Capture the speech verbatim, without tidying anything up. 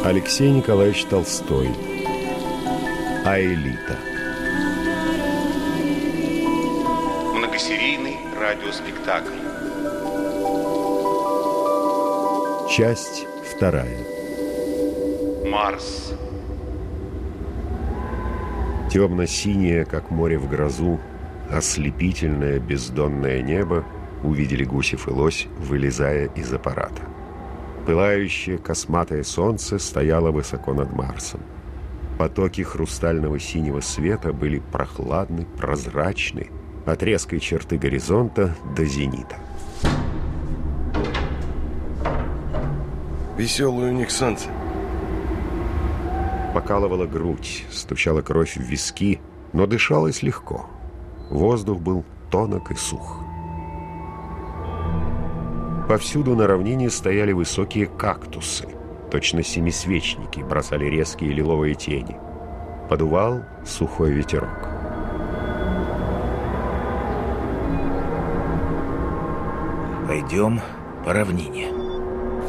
Алексей Николаевич Толстой. Аэлита. Многосерийный радиоспектакль. Часть вторая. Марс. Темно-синее, как море в грозу, ослепительное бездонное небо увидели Гусев и Лось, вылезая из аппарата. Пылающее косматое солнце стояло высоко над Марсом. Потоки хрустального синего света были прохладны, прозрачны, от резкой черты горизонта до зенита. Веселое у них солнце. Покалывала грудь, стучала кровь в виски, но дышалось легко. Воздух был тонок и сух. Повсюду на равнине стояли высокие кактусы. Точно семисвечники бросали резкие лиловые тени. Подувал сухой ветерок. Пойдем по равнине.